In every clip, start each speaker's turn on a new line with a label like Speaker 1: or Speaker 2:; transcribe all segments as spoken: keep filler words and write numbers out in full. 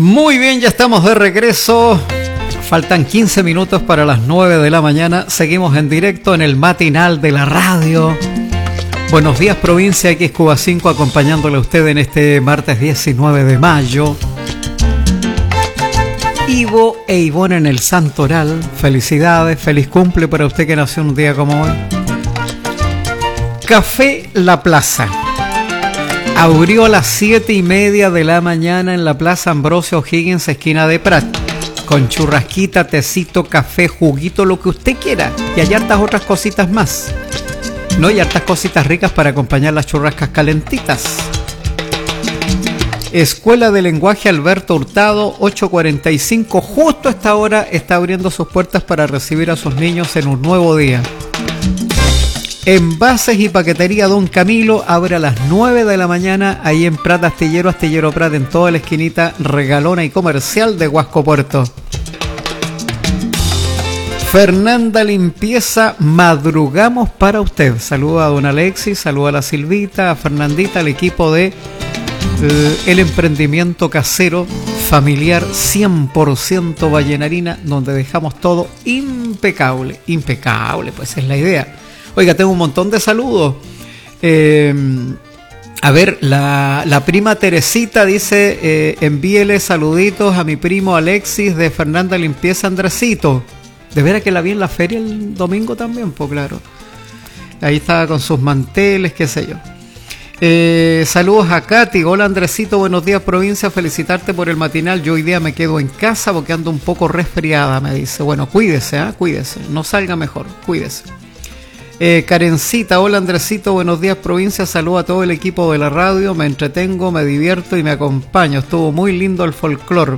Speaker 1: Muy bien, ya estamos de regreso. Faltan quince minutos para las nueve de la mañana. Seguimos en directo en el matinal de la radio. Buenos días, provincia. Aquí es Cuba cinco acompañándole a usted en este martes diecinueve de mayo. Ivo e Ivonne en el Santoral. Felicidades, feliz cumple para usted que nació un día como hoy. Café La Plaza. Abrió a las siete y media de la mañana en la Plaza Ambrosio O'Higgins, esquina de Prat. Con churrasquita, tecito, café, juguito, lo que usted quiera. Y hay hartas otras cositas más. No, hay hartas cositas ricas para acompañar las churrascas calentitas. Escuela de Lenguaje Alberto Hurtado, ocho cuarenta y cinco. Justo a esta hora está abriendo sus puertas para recibir a sus niños en un nuevo día. Envases y Paquetería Don Camilo abre a las nueve de la mañana ahí en Prat Astillero, Astillero Prat, en toda la esquinita regalona y comercial de Huasco Puerto. Fernanda Limpieza, madrugamos para usted. Saluda a don Alexis, saluda a la Silvita, a Fernandita, al equipo de eh, el emprendimiento casero familiar cien por ciento vallenarina, donde dejamos todo impecable, impecable, pues es la idea. Oiga, tengo un montón de saludos. Eh, a ver, la, la prima Teresita dice, eh, envíele saluditos a mi primo Alexis de Fernanda Limpieza Andresito. De veras que la vi en la feria el domingo también, pues claro. Ahí estaba con sus manteles, qué sé yo. Eh, saludos a Katy. Hola Andresito, buenos días provincia, felicitarte por el matinal. Yo hoy día me quedo en casa porque ando un poco resfriada, me dice. Bueno, cuídese, ¿eh? Cuídese, no salga mejor, cuídese. Eh, Karencita, hola Andresito, buenos días provincia, saludo a todo el equipo de la radio, me entretengo, me divierto y me acompaño, estuvo muy lindo el folclore.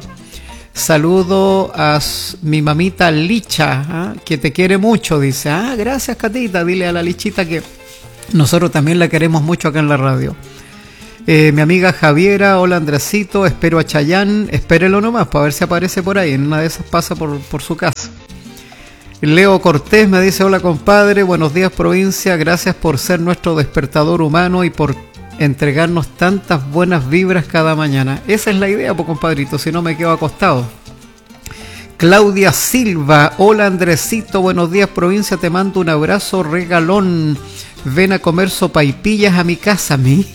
Speaker 1: Saludo a mi mamita Licha, ¿eh? Que te quiere mucho, dice. Ah, gracias Catita, dile a la Lichita que nosotros también la queremos mucho acá en la radio. Eh, mi amiga Javiera, hola Andresito, espero a Chayán, espérelo nomás para ver si aparece por ahí, en una de esas pasa por, por su casa. Leo Cortés me dice, hola compadre, buenos días provincia, gracias por ser nuestro despertador humano y por entregarnos tantas buenas vibras cada mañana. Esa es la idea, pues compadrito, si no me quedo acostado. Claudia Silva, hola Andresito, buenos días provincia, te mando un abrazo regalón, ven a comer sopaipillas a mi casa, mira,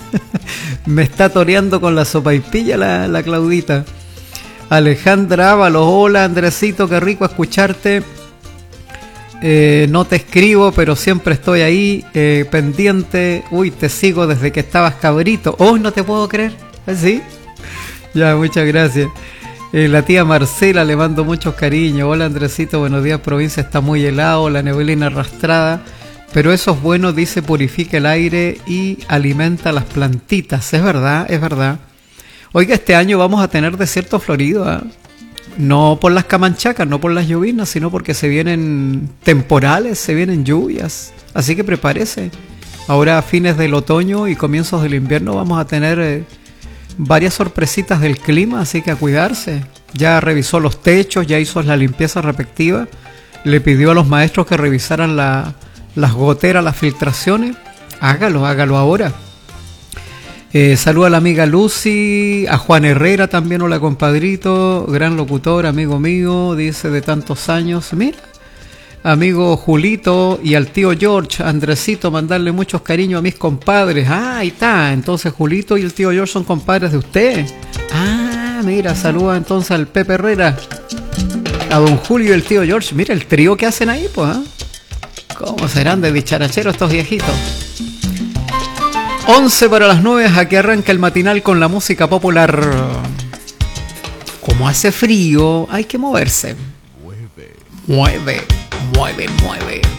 Speaker 1: me está toreando con la sopaipilla la, la Claudita. Alejandra Ábalos, hola Andresito, qué rico escucharte. Eh, no te escribo, pero siempre estoy ahí, eh, pendiente. Uy, te sigo desde que estabas cabrito. Oh, no te puedo creer. ¿Sí? Ya, muchas gracias. Eh, la tía Marcela, le mando muchos cariños. Hola Andresito, buenos días provincia, está muy helado, la neblina arrastrada. Pero eso es bueno, dice, purifica el aire y alimenta las plantitas. Es verdad, es verdad. Oiga, este año vamos a tener desierto florido, ¿eh? No por las camanchacas, no por las lluvias, sino porque se vienen temporales, se vienen lluvias. Así que prepárese. Ahora a fines del otoño y comienzos del invierno vamos a tener eh, varias sorpresitas del clima, así que a cuidarse. Ya revisó los techos, ya hizo la limpieza respectiva. Le pidió a los maestros que revisaran la, las goteras, las filtraciones. Hágalo, hágalo ahora. Eh, saluda a la amiga Lucy, a Juan Herrera también, hola compadrito, gran locutor, amigo mío, dice de tantos años, mira, amigo Julito y al tío George, Andresito, mandarle muchos cariños a mis compadres. Ah, ahí está, entonces Julito y el tío George son compadres de usted. Ah, mira, saluda entonces al Pepe Herrera, a don Julio y el tío George, mira el trío que hacen ahí, pues, ¿eh? ¿Cómo serán de dicharacheros estos viejitos? once para las nueve, aquí arranca el matinal con la música popular. Como hace frío, hay que moverse. Mueve, mueve, mueve, mueve.